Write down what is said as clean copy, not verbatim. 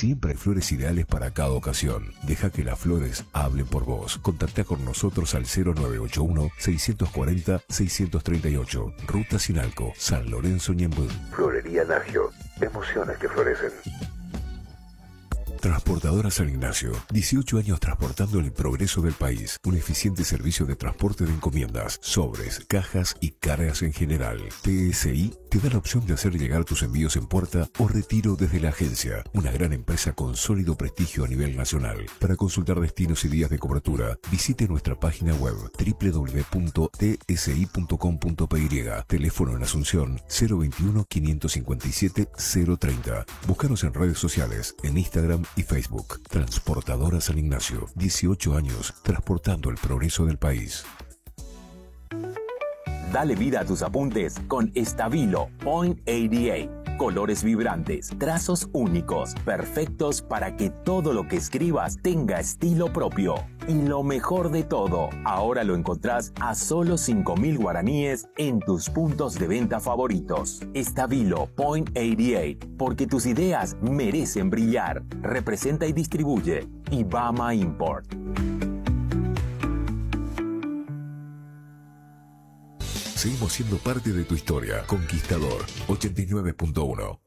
Siempre hay flores ideales para cada ocasión. Deja que las flores hablen por vos. Contacta con nosotros al 0981-640-638. Ruta Sinalco, San Lorenzo, Ñemby. Florería Nagio. Emociones que florecen. Transportadora San Ignacio, 18 años transportando el progreso del país. Un eficiente servicio de transporte de encomiendas, sobres, cajas y cargas en general. TSI te da la opción de hacer llegar tus envíos en puerta o retiro desde la agencia. Una gran empresa con sólido prestigio a nivel nacional. Para consultar destinos y días de cobertura, visite nuestra página web www.tsi.com.py. Teléfono en Asunción 021-557-030. Búscanos en redes sociales, en Instagram y Facebook. Transportadora San Ignacio, 18 años transportando el progreso del país. Dale vida a tus apuntes con Stabilo Point 88. Colores vibrantes, trazos únicos, perfectos para que todo lo que escribas tenga estilo propio. Y lo mejor de todo, ahora lo encontrás a solo 5.000 guaraníes en tus puntos de venta favoritos. Stabilo Point 88, porque tus ideas merecen brillar. Representa y distribuye Ibama Import. Seguimos siendo parte de tu historia. Conquistador 89.1.